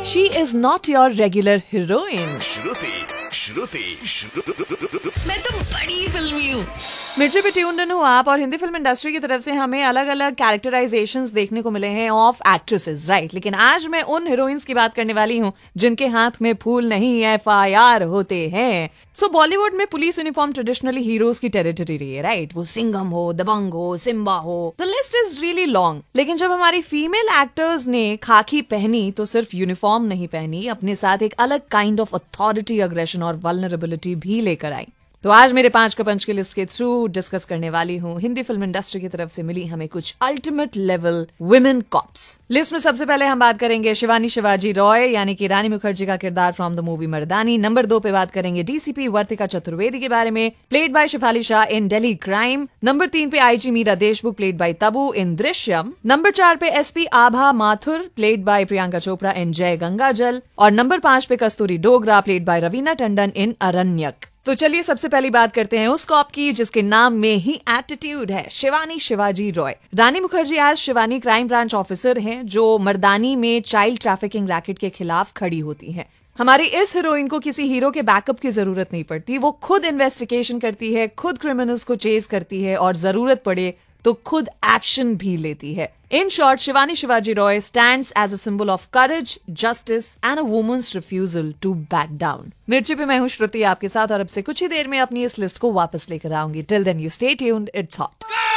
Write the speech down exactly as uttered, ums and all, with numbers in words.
She is not your regular heroine. श्रुति श्रुति मैं तो बड़ी फिल्मी हूँ। मिर्ची पे ट्यून्ड इन हो आप, और हिंदी फिल्म इंडस्ट्री की तरफ से हमें अलग अलग कैरेक्टराइजेशंस देखने को मिले हैं ऑफ एक्ट्रेसेस, राइट। लेकिन आज मैं उन हीरोइंस की बात करने वाली हूँ जिनके हाथ में फूल नहीं एफ आई आर होते हैं। सो so, बॉलीवुड में पुलिस यूनिफॉर्म ट्रेडिशनली हीरोज की टेरिटरी रही है, राइट। वो सिंघम हो, दबंग हो, सिम्बा हो, the list is really long. लेकिन जब हमारी फीमेल एक्टर्स ने खाकी पहनी तो सिर्फ यूनिफॉर्म नहीं पहनी, अपने साथ एक अलग काइंड ऑफ अथॉरिटी, अग्रेशन और वल्नरेबिलिटी भी लेकर आई। तो आज मेरे पांच का पंच के लिस्ट के थ्रू डिस्कस करने वाली हूँ हिंदी फिल्म इंडस्ट्री की तरफ से मिली हमें कुछ ultimate level women cops. List में सबसे पहले हम बात करेंगे शिवानी शिवाजी रॉय यानी कि रानी मुखर्जी का किरदार from the movie Mardaani. Number दो पे बात करेंगे डीसीपी वर्तिका चतुर्वेदी के बारे में, played by Shefali Shah in Delhi crime. Number तीन पे IG Meera Deshmukh, played by Tabu in Drishyam. Number चार पे SP Abha Mathur, played by Priyanka Chopra इन जय गंगाजल। और नंबर पांच पे कस्तूरी डोगरा, प्लेड बाय रवीना टंडन इन अरण्यक। तो चलिए सबसे पहली बात करते हैं उस कॉप की जिसके नाम में ही एटीट्यूड है, शिवानी शिवाजी रॉय। रानी Mukherjee as Shivani crime branch officer हैं जो मर्दानी में चाइल्ड ट्रैफिकिंग रैकेट के खिलाफ खड़ी होती हैं। हमारी इस हीरोइन को किसी हीरो के बैकअप की जरूरत नहीं पड़ती। वो खुद इन्वेस्टिगेशन करती है, खुद क्रिमिनल्स को चेज करती है और जरूरत पड़े तो खुद एक्शन भी लेती है। In short, Shivani Shivaji Roy stands as a symbol of courage, justice and a women's refusal to back down. मिर्ची पे मैं हूँ श्रुति आपके साथ, और अब से कुछ ही देर में अपनी इस लिस्ट को वापस लेकर आऊंगी। Till then you stay tuned, it's hot.